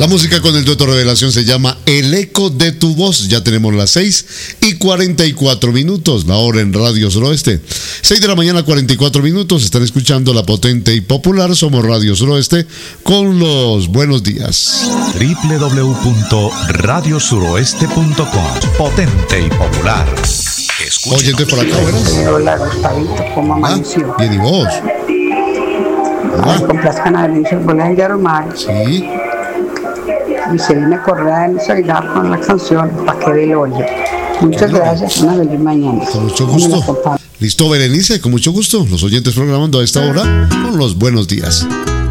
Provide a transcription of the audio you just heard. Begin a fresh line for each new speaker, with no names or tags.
La música con el dueto Revelación se llama El Eco de tu Voz. Ya tenemos las 6:44, la hora en Radio Suroeste. 6 de la mañana, 44 minutos. Están escuchando La Potente y Popular. Somos Radio Suroeste con los buenos días.
www.radiosuroeste.com. Potente y popular.
Oyente por acá, buenas.
Hola, Gustavito, ¿cómo amaneció?
Bien, ¿y vos?
Complazcan a Benicio Bolán de Aromar.
Sí.
Y se viene a correr en Soledad con la canción Pa' que ve el hoyo. Muchas gracias, una feliz mañana.
Con mucho gusto. Listo, Berenice, con mucho gusto. Los oyentes programando a esta hora con los buenos días.